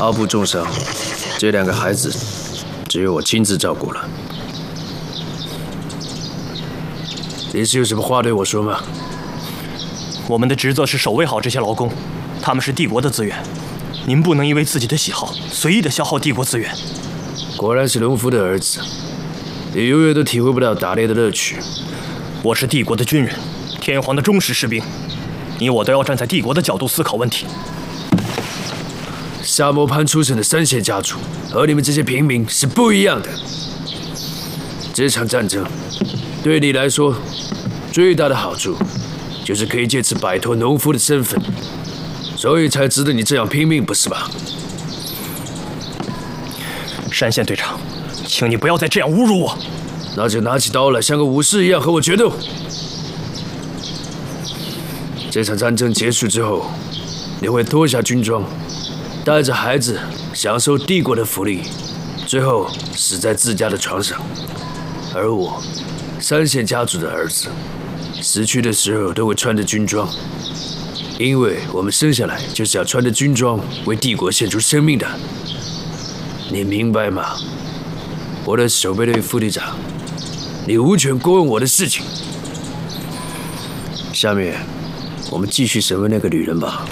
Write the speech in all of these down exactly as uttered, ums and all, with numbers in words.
阿布重伤，这两个孩子只有我亲自照顾了。你是有什么话对我说吗？ 我们的职责是守卫好这些劳工，他们是帝国的资源，您不能因为自己的喜好随意的消耗帝国资源。 果然是农夫的儿子，你永远都体会不到打猎的乐趣。 我是帝国的军人，天皇的忠实士兵，你我都要站在帝国的角度思考问题。 沙摩潘出身的三线家族和你们这些平民是不一样的。这场战争对你来说最大的好处就是可以借此摆脱农夫的身份，所以才值得你这样拼命，不是吧？ 山县队长，请你不要再这样侮辱我。 那就拿起刀来，像个武士一样和我决斗。这场战争结束之后，你会脱下军装，带着孩子享受帝国的福利，最后死在自家的床上。而我，三线家族的儿子，死去的时候都会穿着军装，因为我们生下来就是要穿着军装为帝国献出生命的。你明白吗？我的守备队副队长，你无权过问我的事情。下面，我们继续审问那个女人吧。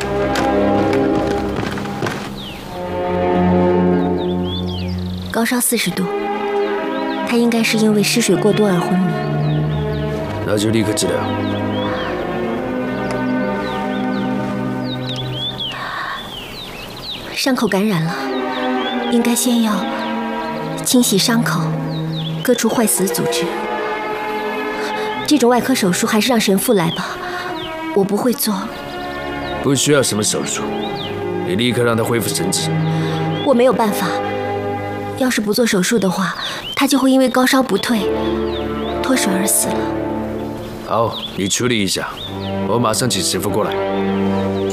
高烧四十度，她应该是因为失水过多而昏迷。 那就立刻治疗。 伤口感染了，应该先要清洗伤口，割除坏死的组织。这种外科手术还是让神父来吧，我不会做。 不需要什么手术，你立刻让他恢复神智。 我没有办法，要是不做手术的话，他就会因为高烧不退，脱水而死了。 好，你处理一下，我马上请神父过来。